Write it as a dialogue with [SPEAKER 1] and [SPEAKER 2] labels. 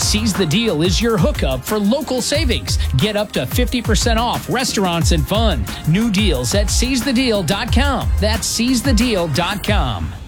[SPEAKER 1] Seize the Deal is your hookup for local savings. Get up to 50% off restaurants and fun. New deals at seizethedeal.com. That's seizethedeal.com.